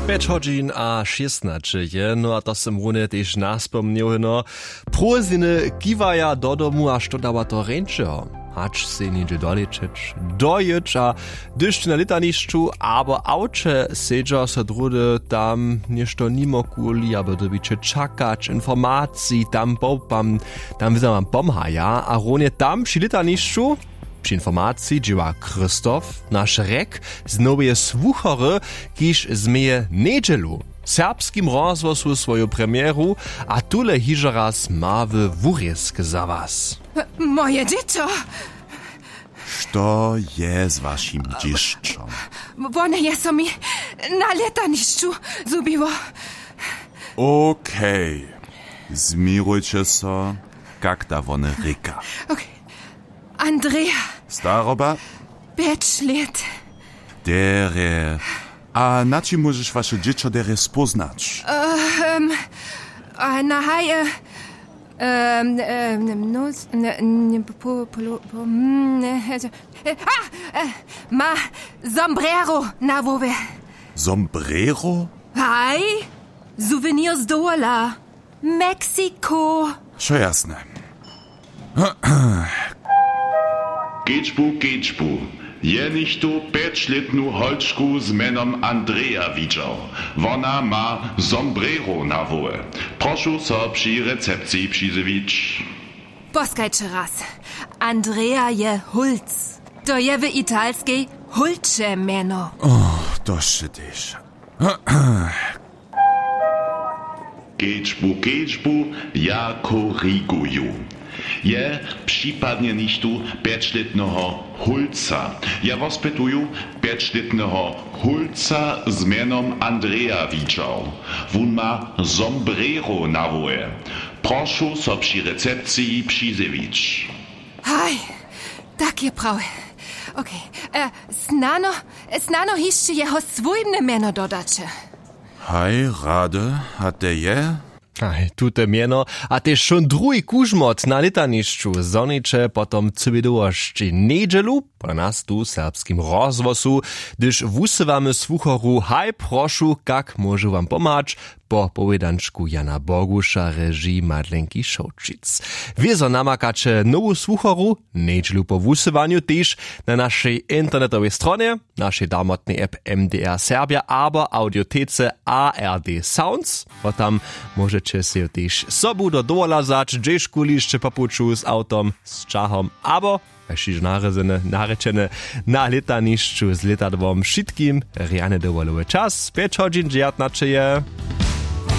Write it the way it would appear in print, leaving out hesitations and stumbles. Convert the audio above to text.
5 hodźin a 16 je, no a to sem rune też naspomniał, no. Proziny kiwaja do domu, a što dawa to ręczeo. Hacz se niedzie doleczyć, dojeć, a dyszcz na litaniszczu, aber aucze sedża se drudy tam nieszto nimokuli, aby dobicie czakać informacji, tam popam, tam widzę pomhaja, a runie tam przy litaniszczu, przy informacji dzieła Krzysztof, nasz rek, znowu słuchory, kiż zmieje niedzielu. Serbskim rozwosu swoją premieru, a tule hižo raz mawy wurjesk za was. Moje dziecko! Što je z vašim dzieszczom? One je so mi na letanišću zubiło. Okej, zmirujcie so, kak da wone reka. Okay. Andrea, Staroba? 5 lat. Dere. A na czym możesz wasze dziecko dere spoznać? Na haje... ma sombrero na wowe. Sombrero? Hej, souvenir z dola. Mexico. Šo jasne. Gečbu. Je nicht tu 5-letnu holčku z menom Andrea widział. Wona ma sombrero na wołe. Proszę so przy recepcji przyzywić. Poskajcie raz. Andrea je Hulc. To je w italskiej Hulcze meno. To szytysz. Gečbu, ja koryguju. Je przypadnie nicht tu 5-letnego Hulca. Ja wospytuju 5-letnego Hulca z menom Andrea widział. Wun ma sombrero na wołe. Proszę so przy recepcji przyzywić. Hej, tak je prawe. Okej, snano jeszcze jeho swojne meno dodacie. Hej, rade, a te je? Aj, tute mieno, a też schon drugi kužmot na litanišću, zoniče potom cybidowości niedzielu, po nas tu serbskim rozwosu, gdyż wusywamy słuchoru, haj proszu, kak może wam pomać, po powiedanczku Jana Bogusza, reżii Madlenki Šoučic. Wiezo namakacie nową słuchoru, niedzielu po wusywaniu też na naszej internetowej stronie, naszej damotnej app MDR Serbia, aber audiotece ARD Sounds, bo tam możecie się też sobu do dolazać, gdzieś kuliście papuczu z autom, z czachom, aber jeśli narečene na letanišću z letadvom všetkým riane dovoluje čas, 5 hodin 19 je.